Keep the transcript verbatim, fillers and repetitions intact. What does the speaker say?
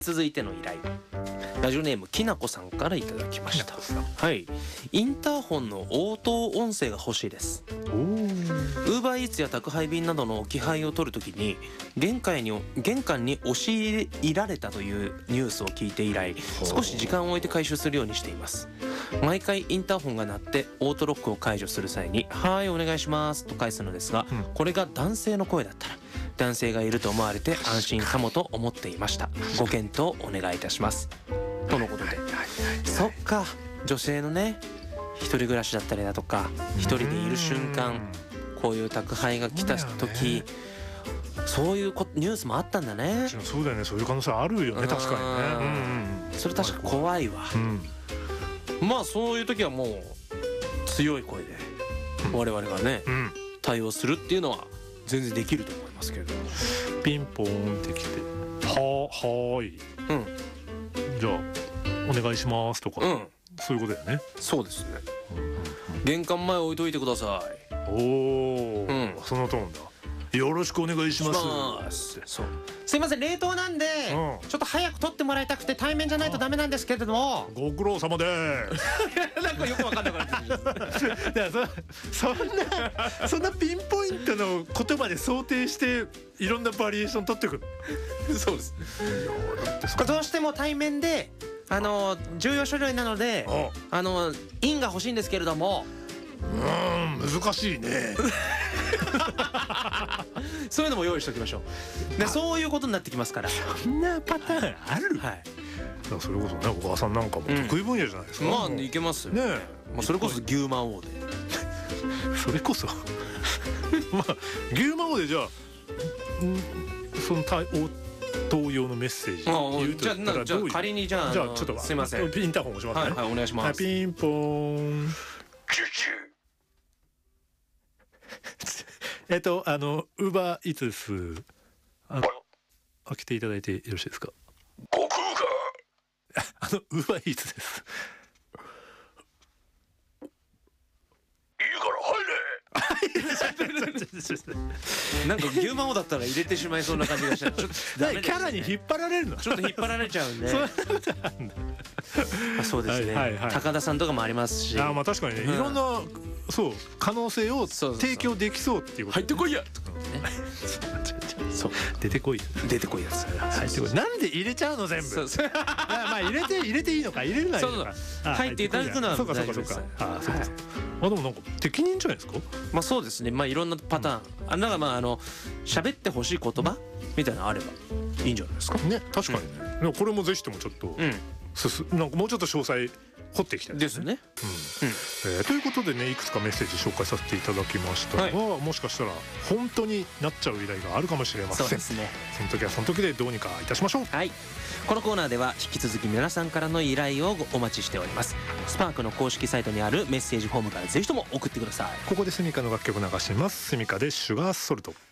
続いての依頼、ラジオネームきなこさんからいただきました。はい、インターホンの応答音声が欲しいです。ウーバーイーツや宅配便などの置き配を取るときに玄関に玄関に押し入れられたというニュースを聞いて以来、少し時間を置いて回収するようにしています。毎回インターホンが鳴ってオートロックを解除する際にはいお願いしますと返すのですが、うん、これが男性の声だったら男性がいると思われて安心かもと思っていました。ご検討お願いいたしますとのことで、そっか、女性のね一人暮らしだったりだとか一人でいる瞬間、こういう宅配が来た時、そういうニュースもあったんだね。 そうだよね、そういう可能性あるよね、確かにね、 うんうん、それ確か怖いわ、うん、まあそういう時はもう強い声で我々がね、うん、対応するっていうのは全然できると思いますけれども、 ピンポーンってきてははーい、うん、じゃあお願いしますとか、うん、そういうことだよね。 そうですね、うんうんうん、玄関前置いといてください。 おお、うん、そのトーンだ。よろしくお願いします。 そう、すいません冷凍なんで、うん、ちょっと早く取ってもらいたくて対面じゃないとダメなんですけれども。 ご苦労様でなんかよくわかんなくなってるそ, そんなそんなピンポイントの言葉で想定していろんなバリエーション取ってくる。 そうです。これどうしても対面であの重要書類なのでああの印が欲しいんですけれども。 うーん難しいねそういうのも用意しておきましょう。でそういうことになってきますから。 そんなパターンある、はい、それこそねお母さんなんかも得意分野じゃないですか、 うん、まあいけますよね。まあ、それこそ牛魔王でそれこそまあ牛魔王でじゃあその対応同様のメッセージ言うとしたらどういう。 じゃあ仮にじゃあ、 じゃあちょっとすいませんインターホン押しますね。 はい、はい、お願いします。 ピンポーンえっとあのウーバーイーツです。あの開けていただいてよろしいですか。 悟空か。 あのウーバーイーツです。 いいから入れ。 なんか牛魔王だったら入れてしまいそうな感じがした。ちょっとダメですね。 キャラに引っ張られるの。 ちょっと引っ張られちゃうんで。そうですね、はいはいはい、高田さんとかもありますし。 あまあ確かにね、うん、いろんなそう可能性を提供できそうっていうこと。 入ってこいやとかね。 そう出てこい出てこいやつ。 入ってこい。なんで入れちゃうの全部。そうそうまあ入れて入れていいのか入れないのか。 入っていただくのはそうかそうかそうか。あそうかそうか。あでもなんか適任じゃないですか。 まあそうですね。まあいろんなパターン。うん、あなんかまああの喋ってほしい言葉みたいなのあればいいんじゃないですか。 ね確かにね。うん、これもぜひともちょっと。うんすなんかもうちょっと詳細掘っていきたいですね。ですね、うんうんえー、ということでねいくつかメッセージ紹介させていただきましたが、はい、もしかしたら本当になっちゃう依頼があるかもしれません。 そうですね。 その時はその時でどうにかいたしましょう。 はい、このコーナーでは引き続き皆さんからの依頼をお待ちしております。スパークの公式サイトにあるメッセージフォームからぜひとも送ってください。 ここでスミカの楽曲流します。スミカでシュガーソルト。